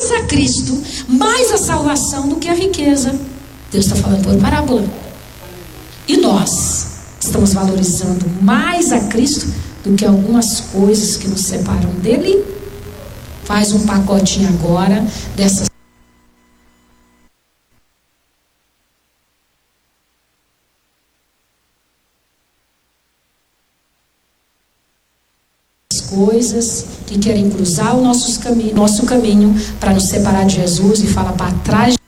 mais a Cristo, mais a salvação do que a riqueza. Deus está falando por parábola. E nós estamos valorizando mais a Cristo do que algumas coisas que nos separam dele? Faz um pacotinho agora dessas coisas que querem cruzar o nosso caminho para nos separar de Jesus e fala para trás.